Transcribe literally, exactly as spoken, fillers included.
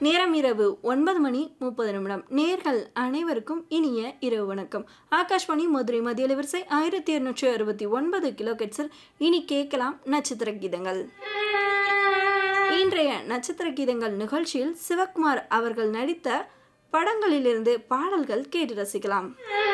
நேரம் இரவு ஒன்பது மணி முப்பது நிமிடம். நேர்கள் அனைவருக்கும் இனிய இரவு வணக்கம். ஆகாஷ்வாணி மதுரை மத்திய அலைவரிசை ஆயிரத்தி இருநூற்றி அறுபத்தி ஒன்பது கிலோ கெட்ஸில் இனி கேட்கலாம் நட்சத்திர கீதங்கள். இன்றைய நட்சத்திர கீதங்கள் நிகழ்ச்சியில் சிவகுமார் அவர்கள் நடித்த படங்களிலிருந்து பாடல்கள் கேட்டு ரசிக்கலாம்.